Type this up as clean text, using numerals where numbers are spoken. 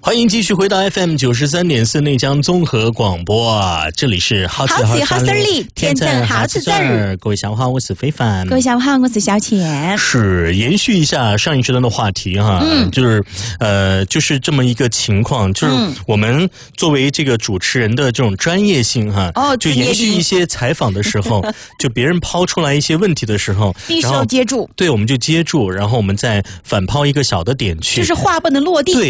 欢迎继续回到 FM93.4内江综合广播啊！这里是好词好理，天正好词儿。 各位下午好，我是非凡。 各位下午好，我是小倩。 是延续一下上一时段的话题哈，就是这么一个情况，就是我们作为这个主持人的这种专业性哈，就延续一些采访的时候，就别人抛出来一些问题的时候， 必须要接住。 对，我们就接住，然后我们再反抛一个小的点去， 就是话不能落地。